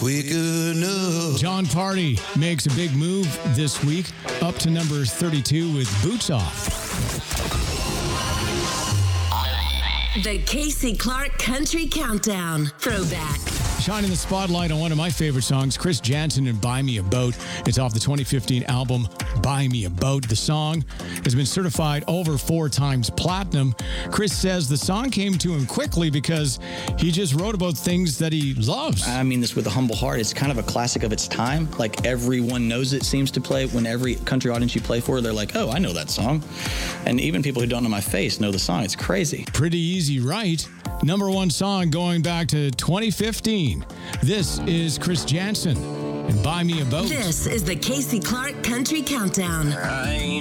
quick enough. John Party makes a big move this week, up to number 32 with Boots Off. The Casey Clark Country Countdown Throwback. Shining the spotlight on one of my favorite songs, Chris Janson and Buy Me a Boat. It's off the 2015 album Buy Me a Boat. The song has been certified over 4 times platinum. Chris says the song came to him quickly because he just wrote about things that he loves. I mean this with a humble heart. It's kind of a classic of its time. Like everyone knows it, seems to play. When every country audience you play for, they're like, oh, I know that song. And even people who don't know my face know the song. It's crazy. Pretty easy, right? Number 1 song going back to 2015. This is Chris Janson and Buy Me a Boat. This is the Casey Clark Country Countdown. I ain't